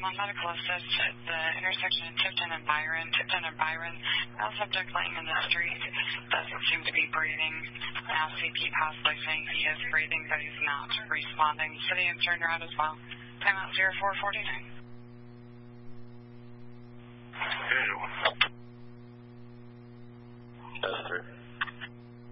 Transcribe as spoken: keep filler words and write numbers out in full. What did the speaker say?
on medical assist at the intersection of Tipton and Byron. Tipton and Byron, now subject laying in the street, doesn't seem to be breathing. Now C P possibly saying he is breathing, but he's not responding. City and turn around as well. Timeout zero four forty-nine.